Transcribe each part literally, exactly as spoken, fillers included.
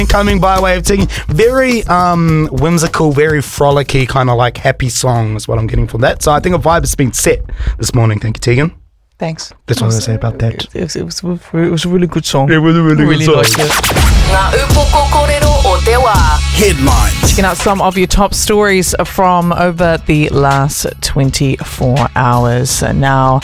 coming by way of Tegan. Very um, whimsical, very frolicky, kind of like happy song is what I'm getting from that. So I think a vibe has been set this morning. Thank you, Tegan. Thanks. That's what I say about that. It was, it was, it was a really good song. It was a really, really good song. Headlines. Checking out some of your top stories from over the last twenty-four hours. Now,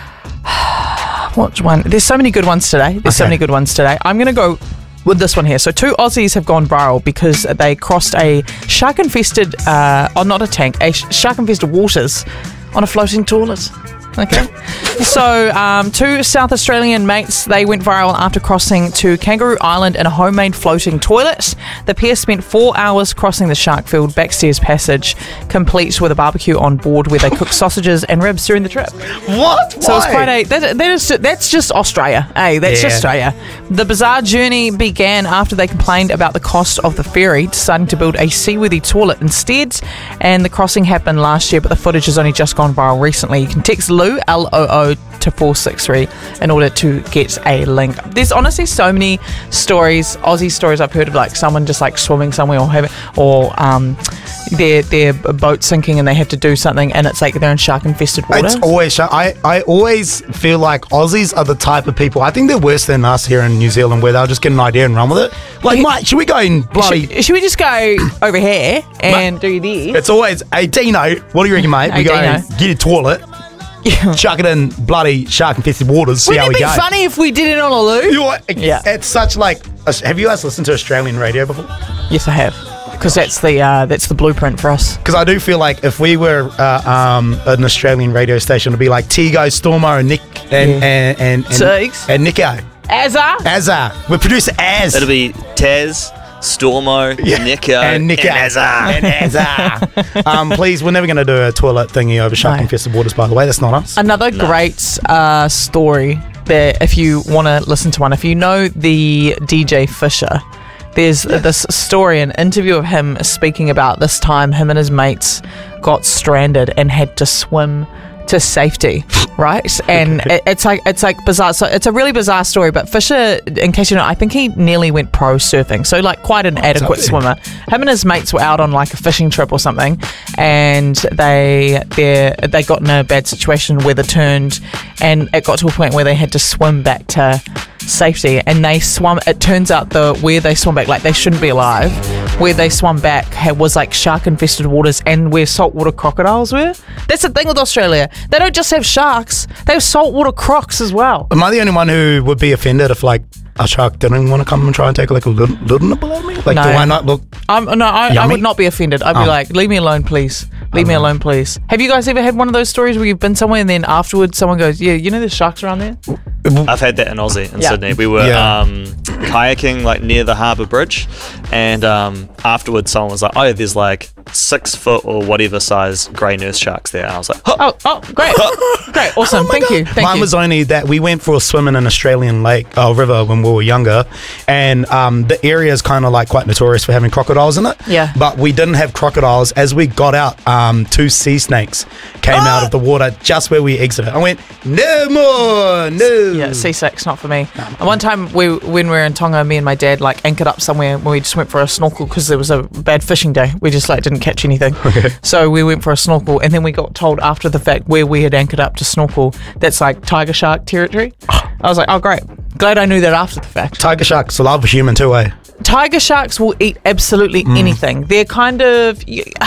which one? There's so many good ones today. There's so Okay. many good ones today. I'm going to go with this one here. So two Aussies have gone viral because they crossed a shark-infested, uh, oh, not a tank, a sh- shark-infested waters on a floating toilet. Okay. So, um, two South Australian mates, they went viral after crossing to Kangaroo Island in a homemade floating toilet. The pair spent four hours crossing the shark-filled backstairs passage, complete with a barbecue on board where they cooked sausages and ribs during the trip. What? So Why? it's quite a that, that is that's just Australia. Hey, that's Yeah. just Australia. The bizarre journey began after they complained about the cost of the ferry, deciding to build a seaworthy toilet instead. And the crossing happened last year, but the footage has only just gone viral recently. You can text Lou L O O to four six three in order to get a link. There's honestly so many stories, Aussie stories I've heard of, like someone just like swimming somewhere or having, or um, their their boat sinking and they have to do something and it's like they're in shark infested water. It's always. I, I always feel like Aussies are the type of people. I think they're worse than us here in New Zealand, where they'll just get an idea and run with it. Like, Yeah. mate, should we go in bloody? Should, should we just go over here and do this? It's always, hey Dino, what do you reckon, mate? Hey, we go Dino. get a toilet, Yeah. chuck it in bloody shark infested waters, see Wouldn't how it we be go. funny if we did it on a loo? You know what? It- Yeah. It's such like. Have you guys listened to Australian radio before? Yes, I have. Because that's the uh, that's the blueprint for us. Because I do feel like if we were uh, um, an Australian radio station, it'd be like Tigo, Stormo, and Nick and Yeah. and and, and, Tigs. and Nico. Azza. Azza. We're producer Az. It'll be Taz, Stormo, Yeah. Nico, and Nico. and Azza. And Azza. um, please, we're never going to do a toilet thingy over shark No. infested waters, by the way. That's not us. Another great uh, story that if you want to listen to one, if you know the D J Fisher, there's this story, an interview of him speaking about this time him and his mates got stranded and had to swim to safety, right? And it, it's like it's like bizarre. So it's a really bizarre story. But Fisher, in case you know, I think he nearly went pro surfing, so like quite an adequate up there? swimmer. Him and his mates were out on like a fishing trip or something, and they they they got in a bad situation, weather turned, and it got to a point where they had to swim back to safety, and they swum. It turns out the where they swam back, like they shouldn't be alive. Where they swam back had, was like shark infested waters, and where saltwater crocodiles were. That's the thing with Australia. They don't just have sharks; they have saltwater crocs as well. Am I the only one who would be offended if, like, a shark didn't want to come and try and take like a little, little nipple at me? Like, No. do I not look? I'm, no, I, I Yummy? would not be offended. I'd be Oh. like, leave me alone, please. Leave me alone, please. Have you guys ever had one of those stories where you've been somewhere and then afterwards someone goes, yeah, you know there's sharks around there? I've had that in Aussie, in Yeah. Sydney. We were Yeah. um, kayaking like near the harbour bridge, and um, afterwards someone was like, "Oh, there's like six foot or whatever size grey nurse sharks there," and I was like, huh. Oh, oh, great. Great, awesome. Thank you. Thank Mine you. was only that we went for a swim in an Australian lake, oh, river when we were younger, and um, the area is kind of like quite notorious for having crocodiles in it. Yeah. But we didn't have crocodiles. As we got out, um, two sea snakes came out of the water just where we exited. I went, no more, no. Yeah, C six, not for me. And one time, we when we were in Tonga, me and my dad like anchored up somewhere when we just went for a snorkel because there was a bad fishing day. We just like didn't catch anything. Okay. So we went for a snorkel, and then we got told after the fact where we had anchored up to snorkel, that's like tiger shark territory. I was like, oh great, glad I knew that after the fact. Tiger sharks love human too, eh? Tiger sharks will eat absolutely anything. They're kind of,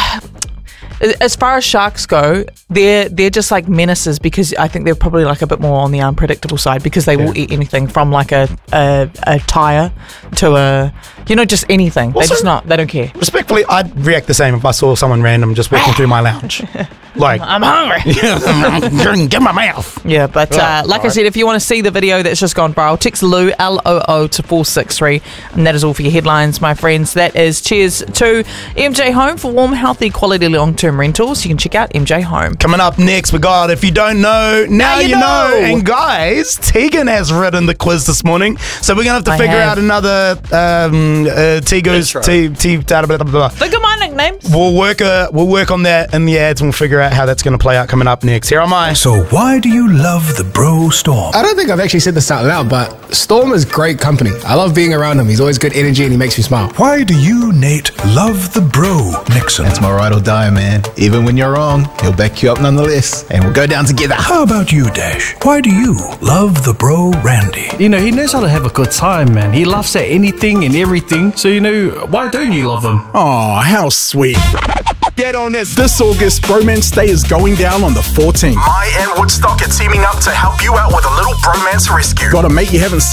as far as sharks go, they're they're just like menaces because I think they're probably like a bit more on the unpredictable side because they will eat anything from like a a, a tire to a, you know, just anything. They Also- just not, they don't care. Respectfully, I'd react the same if I saw someone random just walking through my lounge. Like, I'm hungry. get my mouth. Yeah, but uh, Right, like I right. said, if you want to see the video that's just gone viral, text Lou, L O O, to four six three. And that is all for your headlines, my friends. That is cheers to M J Home for warm, healthy, quality long-term rentals. You can check out M J Home. Coming up next, we got If You Don't Know, Now, Now You You know. Know. And guys, Tegan has written the quiz this morning, so we're going to have to I figure have. out another um, uh, Tigo's Intro. T, T, blah, blah, blah, blah. Think of my nicknames. we'll work uh, we'll work on that in the ads and we'll figure out how that's going to play out coming up next. Here am I. So why do you love the bro Storm? I don't think I've actually said this out loud, but Storm is great company. I love being around him. He's always good energy and he makes me smile. Why do you, Nate, love the bro Nixon? That's my ride or die, man. Even when you're wrong, he'll back you up nonetheless, and we'll go down together. How about you, Dash? Why do you love the bro Randy? You know, he knows how to have a good time, man. He laughs at anything and everything. So, you know, why don't you love him? Oh, how sweet. Get on this. This August, Bromance Day is going down on the fourteenth. I and Woodstock are teaming up to help you out with a little bromance rescue. Got a mate you haven't seen